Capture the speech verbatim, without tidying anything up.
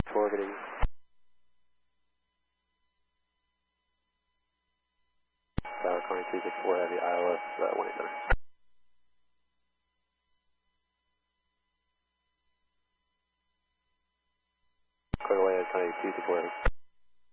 Orbiting. Tower calling three six four Heavy, I L S uh, one eight seven. Clear away at two six four Heavy.